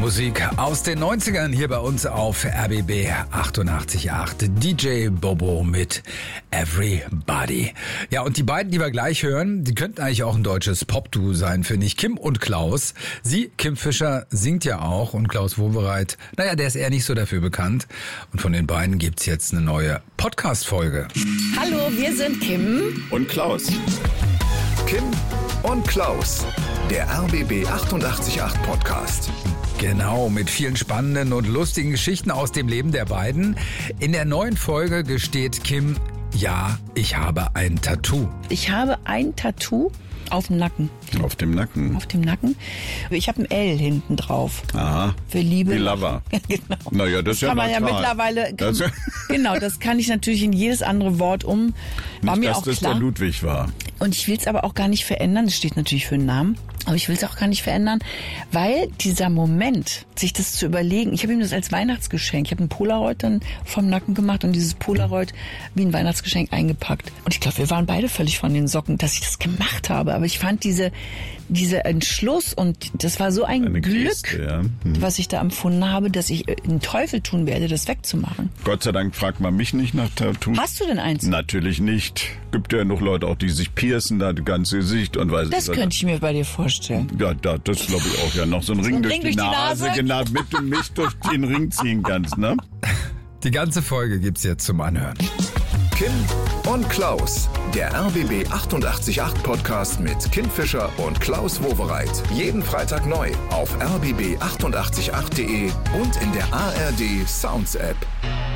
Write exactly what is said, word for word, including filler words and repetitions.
Musik aus den neunzigern hier bei uns auf R B B achtundachtzig Komma acht. D J Bobo mit Everybody. Ja, und die beiden, die wir gleich hören, die könnten eigentlich auch ein deutsches Pop-Duo sein, finde ich. Kim und Klaus. Sie, Kim Fischer, singt ja auch und Klaus Wowereit, naja, der ist eher nicht so dafür bekannt. Und von den beiden gibt's jetzt eine neue Podcast-Folge. Hallo, wir sind Kim und Klaus. Kim und Klaus, der R B B achtundachtzig Komma acht Podcast. Genau, mit vielen spannenden und lustigen Geschichten aus dem Leben der beiden. In der neuen Folge gesteht Kim, ja, ich habe ein Tattoo. Ich habe ein Tattoo auf dem Nacken. Auf dem Nacken? Auf dem Nacken. Ich habe ein L hinten drauf. Aha. Für Liebe. Wie Lover. Genau. Naja, das ist ja kann man ja neutral. mittlerweile. Kann, Das- genau, das kann ich natürlich in jedes andere Wort um. War Nicht, mir dass auch das klar. der Ludwig war. Und ich will es aber auch gar nicht verändern. Das steht natürlich für einen Namen. Aber ich will es auch gar nicht verändern, weil dieser Moment, sich das zu überlegen, ich habe ihm das als Weihnachtsgeschenk, ich habe ein Polaroid dann vom Nacken gemacht und dieses Polaroid wie ein Weihnachtsgeschenk eingepackt. Und ich glaube, wir waren beide völlig von den Socken, dass ich das gemacht habe. Aber ich fand diese, dieser Entschluss und das war so ein Eine Glück, Geste, ja. Hm. was ich da empfunden habe, dass ich einen Teufel tun werde, das wegzumachen. Gott sei Dank fragt man mich nicht nach Tattoos. Hast du denn eins? Natürlich nicht. Gibt ja noch Leute auch, die sich piercen, da das ganze Gesicht und weiß Das nicht, könnte ich mir bei dir vorstellen. Ja, da, das glaube ich auch. Ja, noch so ein Ring, ein durch, Ring die durch die Nase, Nase. genau, mit du mich durch den Ring ziehen kannst, ne? Die ganze Folge gibt's jetzt zum Anhören. Kim und Klaus, der R B B achtundachtzig Komma acht Podcast mit Kim Fischer und Klaus Wowereit. Jeden Freitag neu auf r b b achtundachtzig Komma acht punkt de und in der A R D Sounds App.